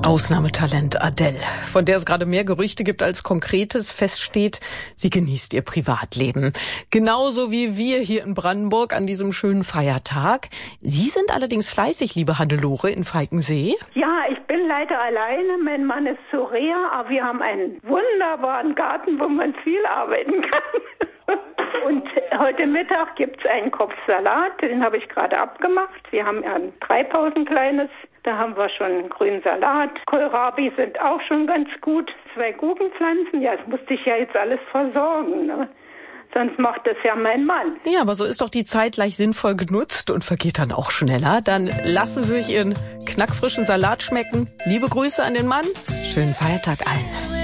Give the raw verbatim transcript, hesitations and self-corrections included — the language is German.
Ausnahmetalent Adele, von der es gerade mehr Gerüchte gibt als Konkretes. Feststeht, sie genießt ihr Privatleben. Genauso wie wir hier in Brandenburg an diesem schönen Feiertag. Sie sind allerdings fleißig, liebe Hannelore, in Falkensee. Ja, ich bin leider alleine. Mein Mann ist zur Reha, aber wir haben einen wunderbaren Garten, wo man viel arbeiten kann. Und heute Mittag gibt's einen Kopf Salat, den habe ich gerade abgemacht. Wir haben ja ein Treibhaus, ein kleines. Da haben wir schon einen grünen Salat. Kohlrabi sind auch schon ganz gut. Zwei Gurkenpflanzen, ja, das musste ich ja jetzt alles versorgen, ne? Sonst macht das ja mein Mann. Ja, aber so ist doch die Zeit gleich sinnvoll genutzt und vergeht dann auch schneller. Dann lassen Sie sich Ihren knackfrischen Salat schmecken. Liebe Grüße an den Mann. Schönen Feiertag allen.